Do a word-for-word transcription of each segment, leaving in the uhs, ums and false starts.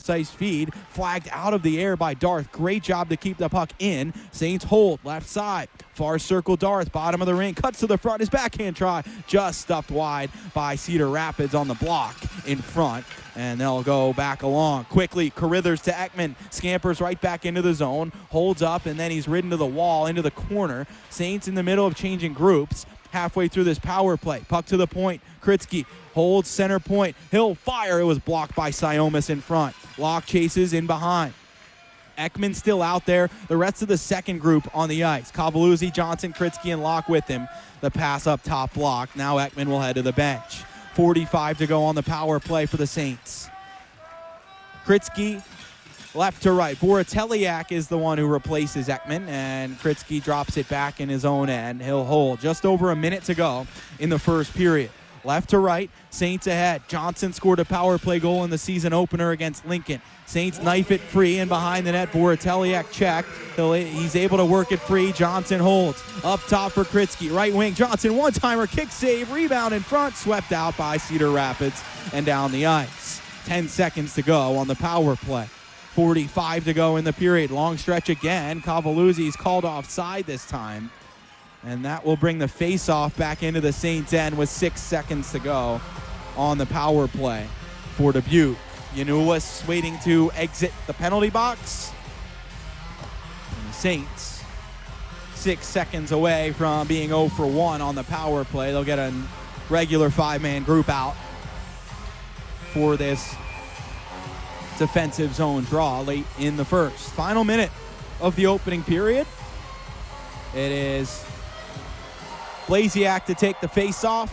ice feed. Flagged out of the air by Darth. Great job to keep the puck in. Saints hold. Left side. Far circle Darth. Bottom of the ring. Cuts to the front. His backhand try. Just stuffed wide by Cedar Rapids on the block in front. And they'll go back along. Quickly, Carithers to Ekman. Scampers right back into the zone. Holds up, and then he's ridden to the wall, into the corner. Saints in the middle of changing groups. Halfway through this power play. Puck to the point. Kritzky holds center point. He'll fire. It was blocked by Siomis in front. Locke chases in behind. Ekman still out there. The rest of the second group on the ice. Cavalluzzi, Johnson, Kritzky, and Locke with him. The pass up top block. Now Ekman will head to the bench. forty-five to go on the power play for the Saints. Kritzky left to right. Voroteliak is the one who replaces Ekman, and Kritzky drops it back in his own end. He'll hold. Just over a minute to go in the first period. Left to right, Saints ahead. Johnson scored a power play goal in the season opener against Lincoln. Saints knife it free, and behind the net, Voroteliak check. He'll, he's able to work it free. Johnson holds. Up top for Kritzky. Right wing, Johnson, one-timer, kick save, rebound in front, swept out by Cedar Rapids and down the ice. Ten seconds to go on the power play. forty-five to go in the period. Long stretch again. Cavalluzzi's called offside this time. And that will bring the face-off back into the Saints' end with six seconds to go on the power play for Dubuque. Yanulis waiting to exit the penalty box. And the Saints, six seconds away from being oh for one on the power play. They'll get a regular five-man group out for this defensive zone draw late in the first. Final minute of the opening period. It is Blasiak to take the face-off.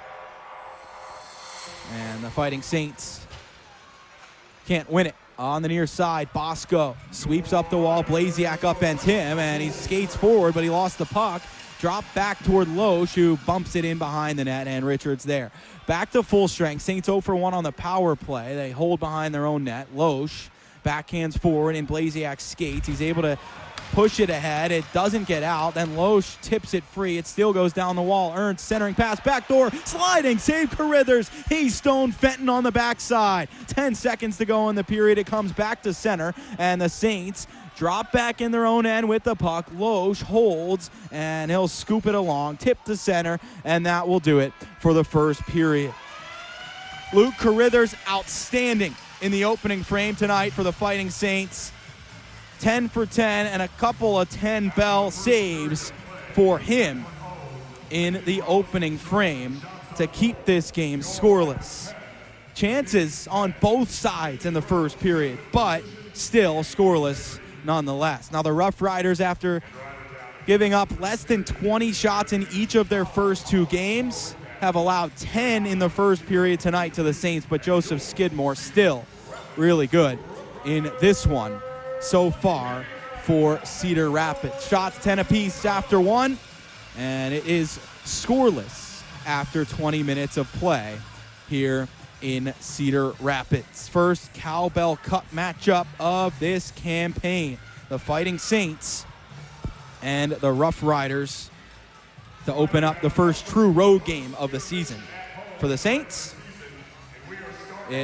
And the Fighting Saints can't win it. On the near side, Bosco sweeps up the wall. Blasiak upends him, and he skates forward, but he lost the puck. Dropped back toward Loesch, who bumps it in behind the net, and Richards there. Back to full strength. Saints oh for one on the power play. They hold behind their own net. Loesch backhands forward, and Blasiak skates. He's able to push it ahead. It doesn't get out. Then Loesch tips it free. It still goes down the wall. Ernst centering pass. Backdoor. Sliding. Save Carithers. Haystone Fenton on the backside. Ten seconds to go in the period. It comes back to center. And the Saints drop back in their own end with the puck. Loesch holds. And he'll scoop it along. Tip to center. And that will do it for the first period. Luke Carithers outstanding in the opening frame tonight for the Fighting Saints. ten for ten and a couple of ten bell saves for him in the opening frame to keep this game scoreless. Chances on both sides in the first period, but still scoreless nonetheless. Now the Rough Riders, after giving up less than twenty shots in each of their first two games, have allowed ten in the first period tonight to the Saints, but Joseph Skidmore still really good in this one so far for Cedar Rapids. Shots ten apiece after one, and it is scoreless after twenty minutes of play here in Cedar Rapids. First Cowbell Cup matchup of this campaign. The Fighting Saints and the Rough Riders to open up the first true road game of the season. For the Saints, it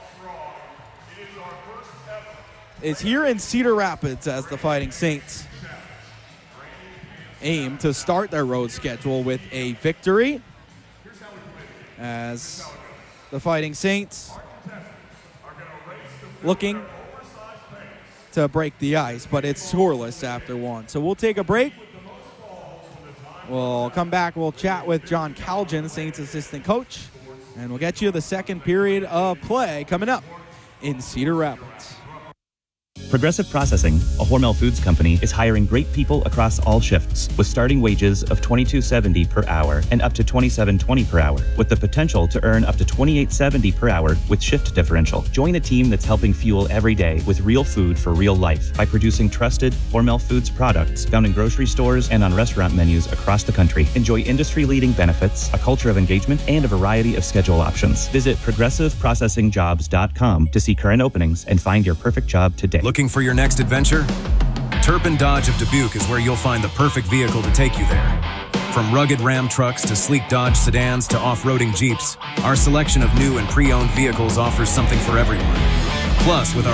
is here in Cedar Rapids as the Fighting Saints aim to start their road schedule with a victory, as the Fighting Saints looking to break the ice, but it's scoreless after one. So we'll take a break. We'll come back. We'll chat with John Calgin, Saints assistant coach, and we'll get you the second period of play coming up in Cedar Rapids. Progressive Processing, a Hormel Foods company, is hiring great people across all shifts with starting wages of twenty-two seventy per hour and up to twenty-seven twenty per hour, with the potential to earn up to twenty-eight seventy per hour with shift differential. Join a team that's helping fuel every day with real food for real life by producing trusted Hormel Foods products found in grocery stores and on restaurant menus across the country. Enjoy industry-leading benefits, a culture of engagement, and a variety of schedule options. Visit progressive processing jobs dot com to see current openings and find your perfect job today. Looking for your next adventure? Turpin Dodge of Dubuque is where you'll find the perfect vehicle to take you there. From rugged Ram trucks to sleek Dodge sedans to off-roading Jeeps, our selection of new and pre-owned vehicles offers something for everyone. Plus, with our